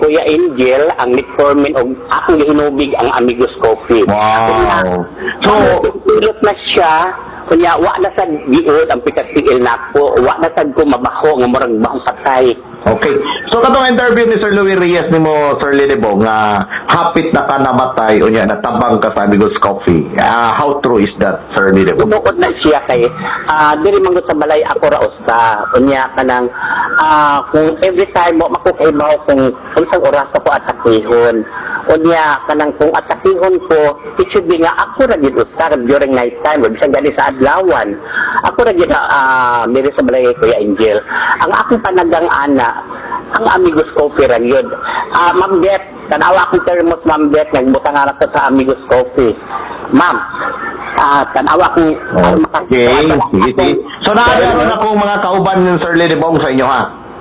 Kuya Angel ang metformin o akong hinubig ang Amigos Coffee. Wow. So, pilot na siya, kunya wa na sad giod ang pikatigil nako, wa na sad ko mabaho nga murag bahong patay. Okay. So katong interview ni Sir Louie Reyes nimo Sir Lidibong nga hapit na ka namatay unya natabang ka sa Amigos Coffee. How true is that, Sir Lidibong? Tuod na siya kay diri man sa balay ako ra usta. Unya kanang kung every time mo makukaibaw kung unsang oras ko atakihon. Unya kanang kung atakihon ko, it should be nga ako ra gid usta during night time o bisan gali sa adlawan. Ako ra gid diri sa balay Kuya Angel. Ang akong panagang ana ang Amigos Coffee ra yun. Ma'am Bet, tanawa akong termos Ma'am Bet, nagbutang anak ko sa Amigos Coffee. Ma'am, tanawa akong okay. So naayaan na akong mga kauban ng Sir Lidibong sa inyo ha?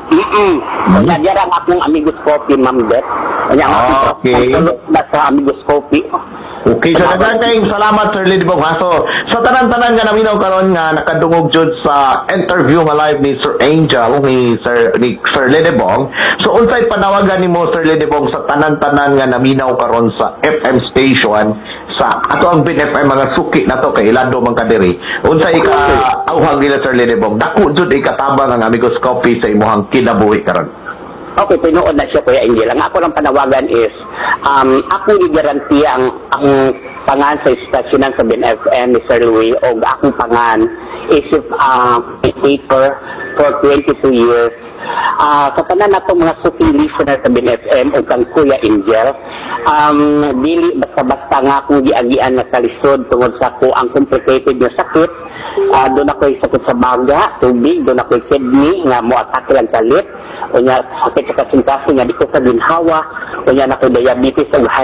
Nagyarang akong Amigos Coffee Ma'am Bet. Okay. Sa Amigos Coffee. Okay, so nagkakaing salamat Sir Lidibong ha. So sa tanan-tanan nga naminaw karon nga nakadungog jud sa interview nga live ni Sir Angel ni Sir Lidibong. So unsay panawagan nimo Sir Lidibong sa tanan-tanan nga naminaw karon sa FM station sa ato ang BNFM mga suki na to kay Ilado man kadiri. Unsay auhag nila Sir Lidibong? Dako jud ikatabang ang Amigos Coffee sa imuhang kinabuhi karon. Okay, pinuod na siya Kuya Angel. Ang ako lang panawagan is, ako i-guarantee ang pangan sa istasyonan sa BNFM ni Sir Louie o akong pangan is paper for 22 years. Sa tanan na itong mga suki listener sa BNFM o kang Kuya Angel, dili basta-basta nga akong giagian na kalisod tungod sa ko ang complicated na sakit. Doon ako'y sakit sa baga, tubig, doon ako'y kidney, nga mo atake lang kalit. O nga, sakit sa kasing-kasing, nga di ko sa ginhawa, o nga na ako'y diabetes o